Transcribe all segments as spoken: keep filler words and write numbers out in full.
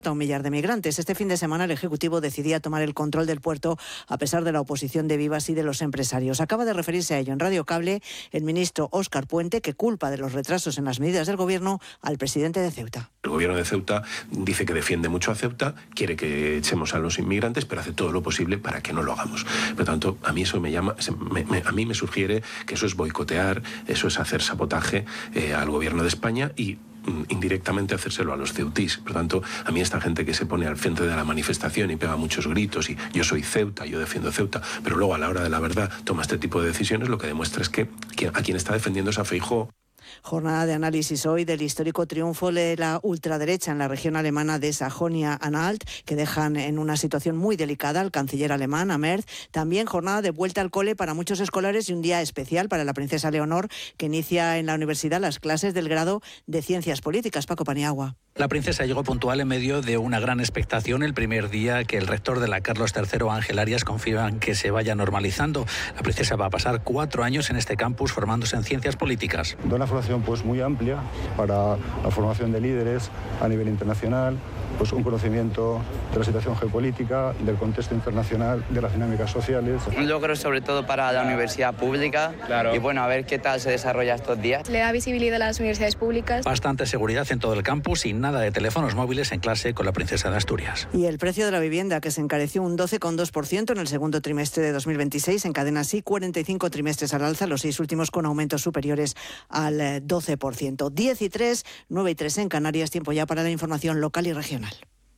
un millar de migrantes. Este fin de semana el Ejecutivo decidía tomar el control del puerto a pesar de la oposición de Vivas y de los empresarios. Acaba de referirse a ello en Radio Cable el ministro Óscar Puente, que culpa de los retrasos en las medidas del Gobierno al presidente de Ceuta. El Gobierno de Ceuta dice que defiende mucho a Ceuta, quiere que echemos a los inmigrantes, pero hace todo lo posible para que no lo hagamos. Por lo tanto, a mí eso me llama, me, me, a mí me sugiere que eso es boicotear, eso es hacer sabotaje eh, al Gobierno de España y indirectamente hacérselo a los ceutís. Por tanto, a mí esta gente que se pone al frente de la manifestación y pega muchos gritos y yo soy Ceuta, yo defiendo Ceuta, pero luego a la hora de la verdad toma este tipo de decisiones, lo que demuestra es que a quien está defendiendo es a Feijóo. Jornada de análisis hoy del histórico triunfo de la ultraderecha en la región alemana de Sajonia-Anhalt, que dejan en una situación muy delicada al canciller alemán, a Merz. También jornada de vuelta al cole para muchos escolares y un día especial para la princesa Leonor, que inicia en la universidad las clases del grado de Ciencias Políticas. Paco Paniagua. La princesa llegó puntual en medio de una gran expectación el primer día que el rector de la Carlos tercero, Ángel Arias, confía en que se vaya normalizando. La princesa va a pasar cuatro años en este campus formándose en ciencias políticas. De una formación pues muy amplia para la formación de líderes a nivel internacional, pues un conocimiento de la situación geopolítica, del contexto internacional, de las dinámicas sociales. Un logro sobre todo para la universidad pública, claro. Y bueno, a ver qué tal se desarrolla estos días. Le da visibilidad a las universidades públicas. Bastante seguridad en todo el campus y nada de teléfonos móviles en clase con la princesa de Asturias. Y el precio de la vivienda, que se encareció un doce coma dos por ciento en el segundo trimestre de dos mil veintiséis, encadena así cuarenta y cinco trimestres al alza, los seis últimos con aumentos superiores al doce por ciento. diez y tres, nueve y tres en Canarias, tiempo ya para la información local y regional.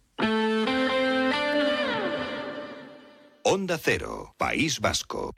Onda Cero, País Vasco.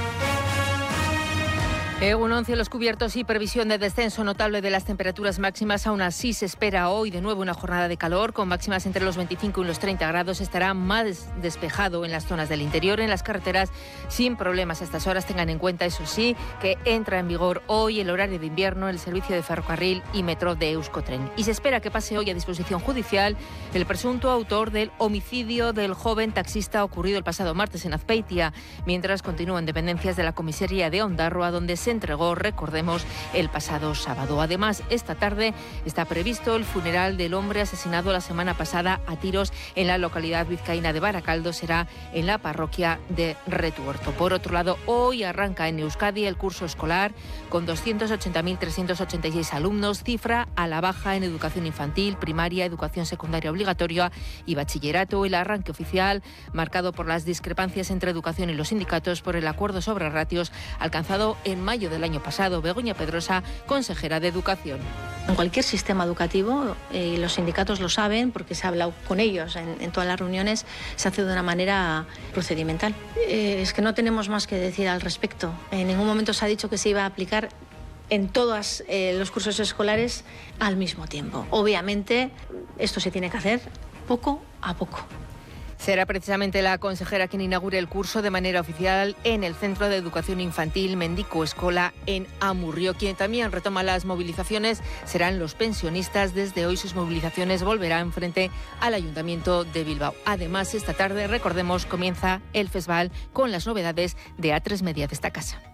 Egunon, cielos cubiertos y previsión de descenso notable de las temperaturas máximas. Aún así se espera hoy de nuevo una jornada de calor con máximas entre los veinticinco y los treinta grados. Estará más despejado en las zonas del interior, en las carreteras sin problemas a estas horas. Tengan en cuenta, eso sí, que entra en vigor hoy el horario de invierno, el servicio de ferrocarril y metro de Euskotren. Y se espera que pase hoy a disposición judicial el presunto autor del homicidio del joven taxista ocurrido el pasado martes en Azpeitia, mientras continúan dependencias de la comisaría de Ondarroa, donde se entregó, recordemos, el pasado sábado. Además, esta tarde está previsto el funeral del hombre asesinado la semana pasada a tiros en la localidad vizcaína de Baracaldo. Será en la parroquia de Retuerto. Por otro lado, hoy arranca en Euskadi el curso escolar con doscientos ochenta mil trescientos ochenta y seis alumnos, cifra a la baja en educación infantil, primaria, educación secundaria obligatoria y bachillerato. El arranque oficial marcado por las discrepancias entre educación y los sindicatos por el acuerdo sobre ratios alcanzado en mayo del año pasado. Begoña Pedrosa, consejera de Educación. En cualquier sistema educativo, eh, los sindicatos lo saben porque se ha hablado con ellos en, en todas las reuniones, se hace de una manera procedimental. Eh, es que no tenemos más que decir al respecto. En ningún momento se ha dicho que se iba a aplicar en todos eh, los cursos escolares al mismo tiempo. Obviamente, esto se tiene que hacer poco a poco. Será precisamente la consejera quien inaugure el curso de manera oficial en el Centro de Educación Infantil Mendico Escola en Amurrio. Quien también retoma las movilizaciones serán los pensionistas. Desde hoy sus movilizaciones volverán frente al Ayuntamiento de Bilbao. Además, esta tarde, recordemos, comienza el festival con las novedades de A tres Media de esta casa.